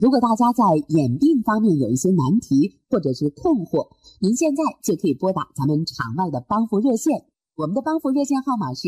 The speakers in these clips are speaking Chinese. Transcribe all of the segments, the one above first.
如果大家在眼病方面有一些难题或者是困惑，您现在就可以拨打咱们场外的帮扶热线，我们的帮扶热线号码是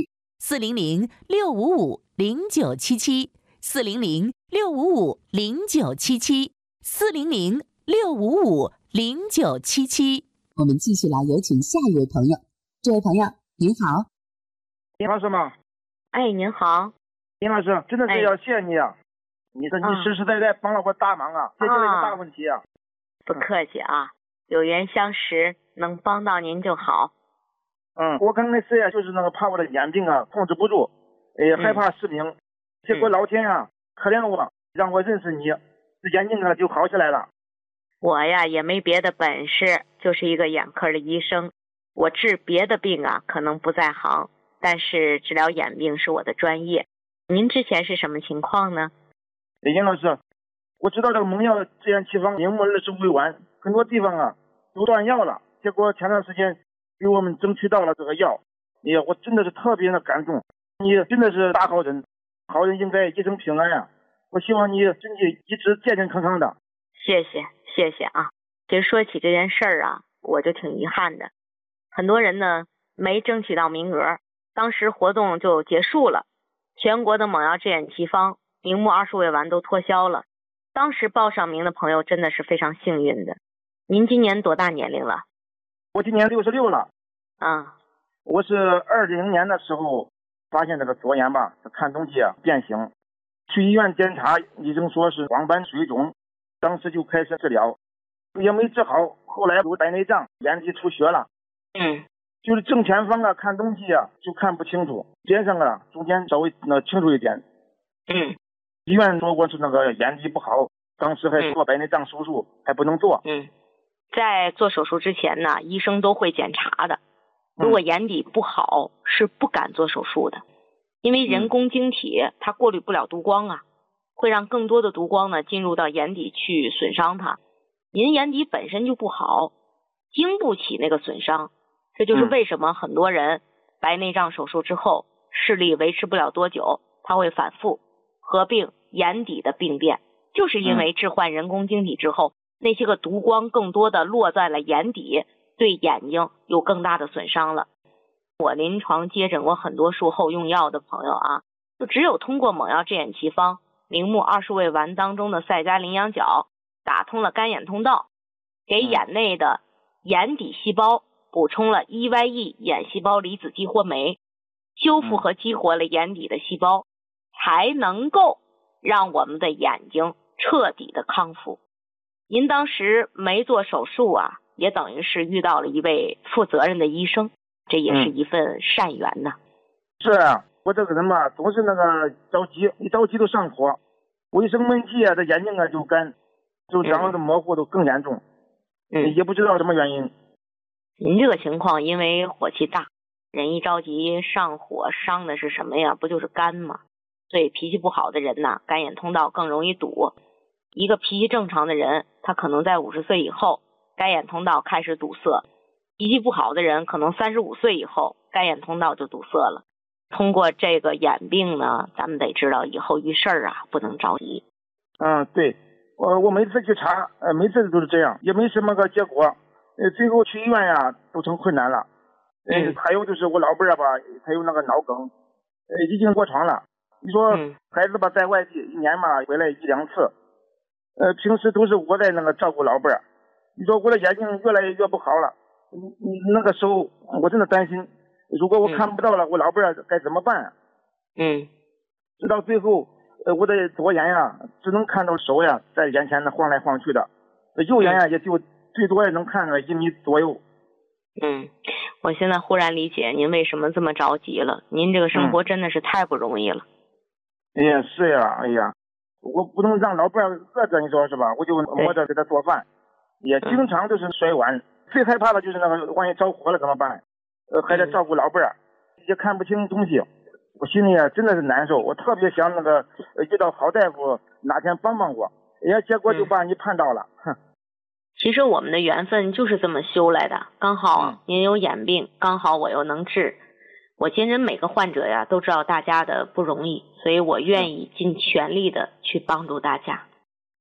400-655-0977，400-655-0977。 我们继续来有请下一位朋友。这位朋友您好。 林老师吗？ 哎，您好。 林老师，真的是要谢谢你啊！你实实在在帮了我大忙啊，解决了一个大问题啊！ 不客气啊，有缘相识，能帮到您就好。 我刚开始呀，就是那个怕我的眼病啊控制不住，害怕失明，结果老天啊可怜我，让我认识你，这眼睛啊就好起来了。 我呀也没别的本事，就是一个眼科的医生，我治别的病啊可能不在行，但是治疗眼病是我的专业。您之前是什么情况呢？ 严老师，我知道这个蒙药支原奇方明目25味丸，很多地方啊都断药了，结果前段时间给我们争取到了这个药，我真的是特别的感动。你真的是大好人，好人应该一生平安啊！我希望你身体一直健健康康的。 谢谢啊！其实说起这件事儿啊，我就挺遗憾的，很多人呢没争取到名额，当时活动就结束了，全国的蒙药支原奇方明目20味丸都脱销了，当时报上名的朋友真的是非常幸运的。您今年多大年龄了？ 我今年66了。我是20年的时候发现这个左眼吧，看东西啊变形，去医院检查，医生说是黄斑水肿，当时就开始治疗，也没治好，后来有白内障，眼底出血了。就是正前方啊看东西啊就看不清楚，边上啊中间稍微清楚一点。医院说我是那个眼底不好，当时还做白内障手术，还不能做。 在做手术之前呢，医生都会检查的。如果眼底不好，是不敢做手术的，因为人工晶体它过滤不了毒光啊，会让更多的毒光呢进入到眼底去损伤它。您眼底本身就不好，经不起那个损伤，这就是为什么很多人白内障手术之后视力维持不了多久，它会反复合并眼底的病变，就是因为置换人工晶体之后，那些个毒光更多的落在了眼底，对眼睛有更大的损伤了。我临床接诊过很多术后用药的朋友啊，就只有通过蒙药支原奇方明目20味丸当中的赛迦羚羊角打通了干眼通道，给眼内的眼底细胞补充了 EYE 眼细胞离子激活酶，修复和激活了眼底的细胞，才能够让我们的眼睛彻底的康复。您当时没做手术啊，也等于是遇到了一位负责任的医生，这也是一份善缘呐。 是啊，我这个人嘛，总是那个着急，一着急就上火，我一生闷气啊，这眼睛啊就干，就长得模糊都更严重。也不知道什么原因。 您这个情况因为火气大，人一着急上火，伤的是什么呀？不就是肝吗？所以脾气不好的人呐，干眼通道更容易堵。一个脾气正常的人，他可能在50岁以后干眼通道开始堵塞，脾气不好的人可能35岁以后干眼通道就堵塞了。通过这个眼病呢，咱们得知道以后遇事儿啊不能着急。 对，我每次去查，每次都是这样，也没什么个结果，最后去医院呀都成困难了。还有就是我老伴儿吧，他有那个脑梗，已经卧床了。你说孩子吧在外地1年嘛回来1-2次，平时都是我在那个照顾老伴儿。你说我的眼睛越来越不好了，你那个时候我真的担心，如果我看不到了，我老伴儿该怎么办啊？直到最后，我的左眼呀只能看到手呀在眼前晃来晃去的，右眼呀也就最多也能看个1米左右。 我现在忽然理解您为什么这么着急了，您这个生活真的是太不容易了。 是呀，我不能让老伴儿饿着，你说是吧？我就摸着给他做饭，也经常就是摔碗。最害怕的就是那个万一着火了怎么办？还得照顾老伴儿，也看不清东西，我心里啊真的是难受。我特别想那个遇到好大夫哪天帮帮我，结果就把你盼到了。 其实我们的缘分就是这么修来的，刚好您有眼病，刚好我又能治。我今人每个患者呀都知道大家的不容易，所以我愿意尽全力的去帮助大家。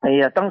哎呀，当